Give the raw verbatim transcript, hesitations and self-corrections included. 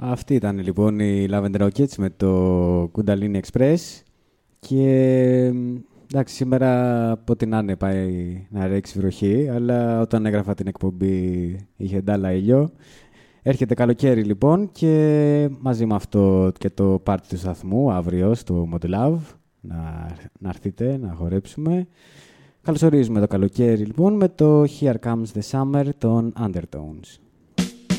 Αυτή ήταν λοιπόν η Lavender Rockets με το Kundalini Express και εντάξει, σήμερα από ό,τι να είναι πάει να ρίξει βροχή, αλλά όταν έγραφα την εκπομπή είχε ντάλα ήλιο. Έρχεται καλοκαίρι λοιπόν και μαζί με αυτό και το πάρτι του σταθμού αύριο στο Modlove να, να έρθετε να χορέψουμε. Καλωσορίζουμε το καλοκαίρι λοιπόν με το Here Comes the Summer των Undertones.